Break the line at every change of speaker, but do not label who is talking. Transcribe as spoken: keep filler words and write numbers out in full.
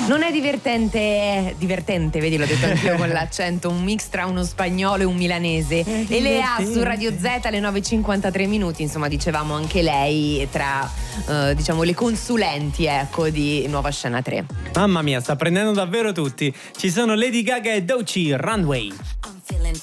Non è divertente, è divertente, vedi, l'ho detto anch'io con l'accento, un mix tra uno spagnolo e un milanese. E Lea su Radio Z alle nove e cinquantatré minuti, insomma, dicevamo anche lei tra eh, diciamo le consulenti, ecco, di Nuova Scena tre.
Mamma mia, sta prendendo davvero tutti. Ci sono Lady Gaga e Doechii, Runway.